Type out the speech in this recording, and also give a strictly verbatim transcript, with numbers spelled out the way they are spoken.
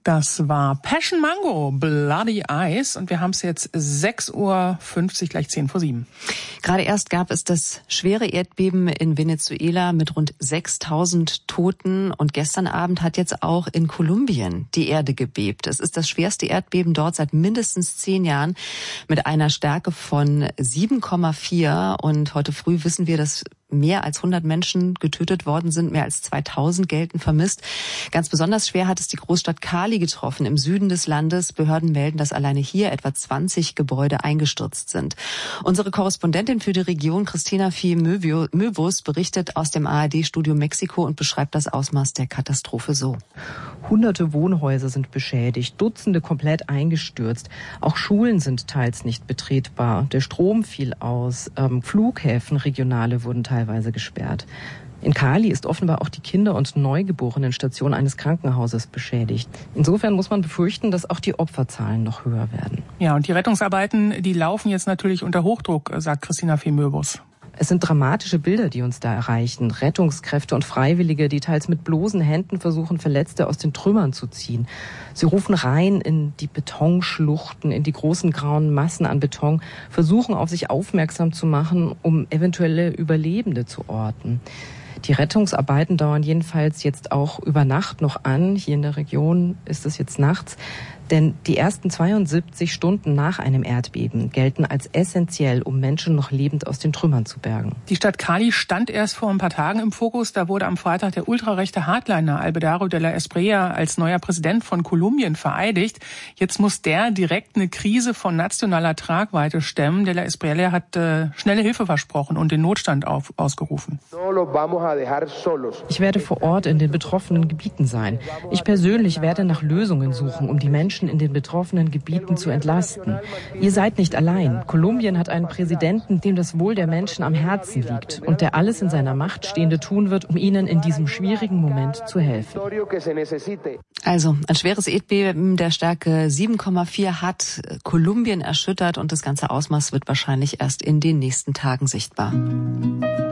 Das war Passion Mango, Bloody Eyes, und wir haben es jetzt sechs Uhr fünfzig, gleich zehn vor sieben. Gerade erst gab es das schwere Erdbeben in Venezuela mit rund sechstausend Toten, und gestern Abend hat jetzt auch in Kolumbien die Erde gebebt. Es ist das schwerste Erdbeben dort seit mindestens zehn Jahren mit einer Stärke von sieben Komma vier, und heute früh wissen wir, dass mehr als hundert Menschen getötet worden sind, mehr als zweitausend gelten vermisst. Ganz besonders schwer hat es die Großstadt Cali getroffen, im Süden des Landes. Behörden melden, dass alleine hier etwa zwanzig Gebäude eingestürzt sind. Unsere Korrespondentin für die Region, Christina Fie-Möwus, berichtet aus dem A R D-Studio Mexiko und beschreibt das Ausmaß der Katastrophe so. Hunderte Wohnhäuser sind beschädigt, Dutzende komplett eingestürzt. Auch Schulen sind teils nicht betretbar. Der Strom fiel aus, ähm, Flughäfen, regionale wurden teilweise gesperrt. In Cali ist offenbar auch die Kinder- und Neugeborenenstation eines Krankenhauses beschädigt. Insofern muss man befürchten, dass auch die Opferzahlen noch höher werden. Ja, und die Rettungsarbeiten, die laufen jetzt natürlich unter Hochdruck, sagt Christina Fie-Möwus. Es sind dramatische Bilder, die uns da erreichen. Rettungskräfte und Freiwillige, die teils mit bloßen Händen versuchen, Verletzte aus den Trümmern zu ziehen. Sie rufen rein in die Betonschluchten, in die großen grauen Massen an Beton, versuchen auf sich aufmerksam zu machen, um eventuelle Überlebende zu orten. Die Rettungsarbeiten dauern jedenfalls jetzt auch über Nacht noch an. Hier in der Region ist es jetzt nachts. Denn die ersten zweiundsiebzig Stunden nach einem Erdbeben gelten als essentiell, um Menschen noch lebend aus den Trümmern zu bergen. Die Stadt Cali stand erst vor ein paar Tagen im Fokus. Da wurde am Freitag der ultrarechte Hardliner Albedardo de la Espriella als neuer Präsident von Kolumbien vereidigt. Jetzt muss der direkt eine Krise von nationaler Tragweite stemmen. De la Espriella hat äh, schnelle Hilfe versprochen und den Notstand auf, ausgerufen. Ich werde vor Ort in den betroffenen Gebieten sein. Ich persönlich werde nach Lösungen suchen, um die Menschen in den betroffenen Gebieten zu entlasten. Ihr seid nicht allein. Kolumbien hat einen Präsidenten, dem das Wohl der Menschen am Herzen liegt und der alles in seiner Macht Stehende tun wird, um ihnen in diesem schwierigen Moment zu helfen. Also, ein schweres Erdbeben der Stärke sieben Komma vier hat Kolumbien erschüttert, und das ganze Ausmaß wird wahrscheinlich erst in den nächsten Tagen sichtbar.